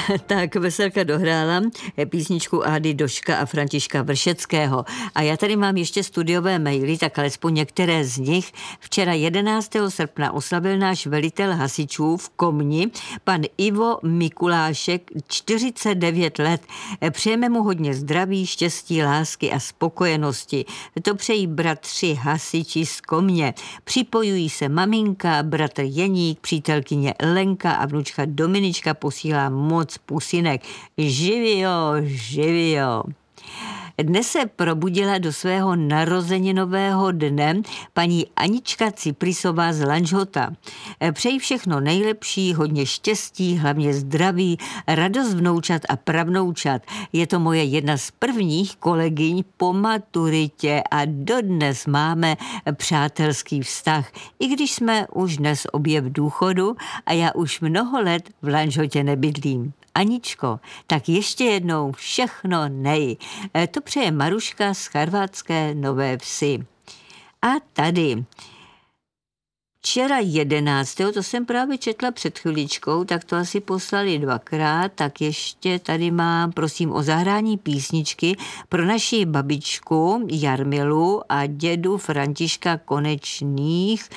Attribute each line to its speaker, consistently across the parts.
Speaker 1: Tak Veselka dohrála písničku Ády Doška a Františka Vršeckého. A já tady mám ještě studiové maily, tak alespoň některé z nich. Včera 11. srpna oslavil náš velitel hasičů v Komni, pan Ivo Mikulášek, 49 let. Přejeme mu hodně zdraví, štěstí, lásky a spokojenosti. To přejí bratři hasiči z Komně. Připojují se maminka, bratr Jeník, přítelkyně Lenka a vnučka Dominička posílá moc pusinek. Živio, živio. Dnes se probudila do svého narozeninového dne paní Anička Ciprisová z Lanžhota. Přeji všechno nejlepší, hodně štěstí, hlavně zdraví, radost vnoučat a pravnoučat. Je to moje jedna z prvních kolegyň po maturitě a dodnes máme přátelský vztah, i když jsme už dnes obě v důchodu a já už mnoho let v Lanžhotě nebydlím. Aničko, tak ještě jednou všechno nej. To přeje Maruška z Charvátské Nové Vsi. A tady včera 11. to jsem právě četla před chviličkou, tak to asi poslali dvakrát, tak ještě tady mám, prosím o zahrání písničky pro naši babičku Jarmilu a dědu Františka Konečných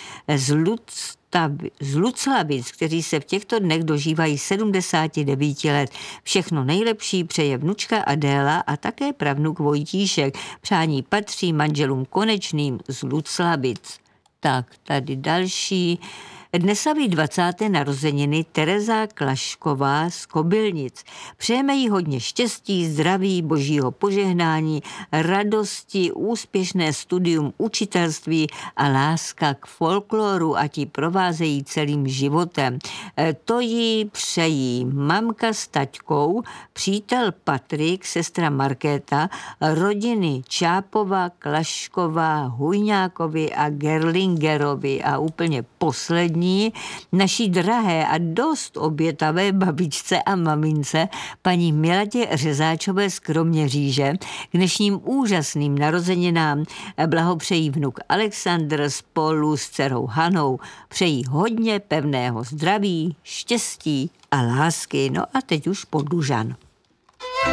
Speaker 1: z Luclavic, kteří se v těchto dnech dožívají 79 let. Všechno nejlepší přeje vnučka Adéla a také pravnuk Vojtíšek. Přání patří manželům Konečným z Luclavic. Tak, tady další. Dnes slaví 20. narozeniny Tereza Klašková z Kobylnic. Přejeme jí hodně štěstí, zdraví, božího požehnání, radosti, úspěšné studium učitelství a láska k folkloru, a ti provázejí celým životem. To jí přejí mamka s taťkou, přítel Patrik, sestra Markéta, rodiny Čápova, Klašková, Hujňákovi a Gerlingerovi a úplně poslední naší drahé a dost obětavé babičce a mamince paní Miladě Řezáčové z Kroměříže k dnešním úžasným narozeninám blahopřejí vnuk Alexandr spolu s dcerou Hanou. Přejí hodně pevného zdraví, štěstí a lásky. No a teď už Podlužan.